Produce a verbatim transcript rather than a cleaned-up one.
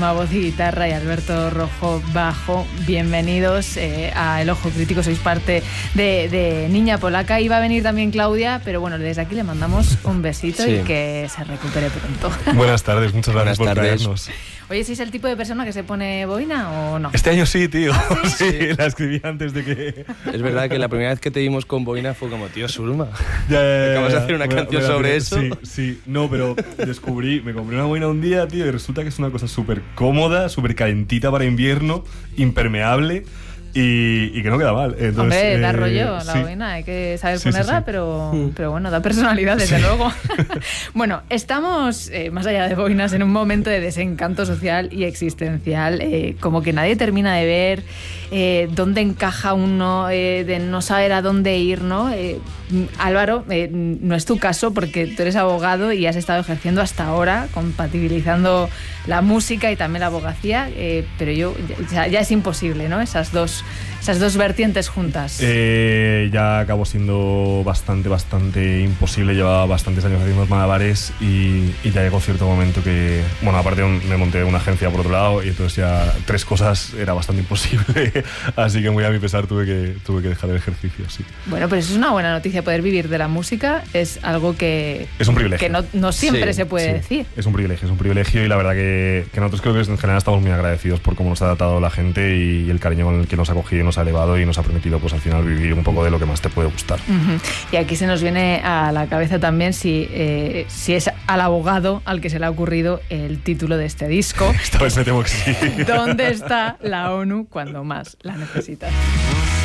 Palma, voz y guitarra, y Alberto Rojo, bajo. Bienvenidos eh, a El Ojo Crítico, sois parte de, de Niña Polaca. Iba a venir también Claudia, pero bueno, desde aquí le mandamos un besito sí. y que se recupere pronto. Buenas tardes, muchas gracias Buenas por tardes. traernos. Oye, ¿sois el tipo de persona que se pone boina o no? Este año sí, tío. ¿Ah, sí? Sí, la escribí antes de que... Es verdad que la primera vez que te vimos con boina fue como, tío, Surma. Ya, ya, ya, Acabas de ya. hacer una Me- canción me- sobre me- eso. Sí, sí. No, pero descubrí, me compré una boina un día, tío, y resulta que es una cosa súper cómoda, súper calentita para invierno, impermeable y, y que no queda mal. Entonces, Hombre, da eh, rollo la sí. boina, hay que saber Sí, sí, ponerla, sí. Pero, pero bueno, da personalidad, desde Sí. luego. Bueno, estamos, eh, más allá de boinas, en un momento de desencanto social y existencial, eh, como que nadie termina de ver eh, dónde encaja uno, eh, de no saber a dónde ir, ¿no? Eh, Álvaro, eh, no es tu caso porque tú eres abogado y has estado ejerciendo hasta ahora, compatibilizando la música y también la abogacía, eh, pero yo ya, ya es imposible, ¿no? Esas dos, esas dos vertientes juntas. Eh, ya acabó siendo bastante, bastante imposible. Llevaba bastantes años haciendo malabares y, y ya llegó cierto momento que, bueno, aparte un- me monté una agencia por otro lado y entonces ya tres cosas era bastante imposible. Así que muy a mi pesar tuve que, tuve que dejar el ejercicio, sí. Bueno, pero eso es una buena noticia, poder vivir de la música es algo que, Es un privilegio. que no, no siempre Sí, se puede Sí, decir. Es un privilegio, es un privilegio y la verdad que, que nosotros creo que en general estamos muy agradecidos por cómo nos ha tratado la gente y el cariño con el que nos ha cogido y nos ha elevado y nos ha permitido pues al final vivir un poco de lo que más te puede gustar. Ujú. Y aquí se nos viene a la cabeza también si, eh, si es al abogado al que se le ha ocurrido el título de este disco. Esta vez me temo que sí. ¿Dónde está la ONU cuando más la necesitas?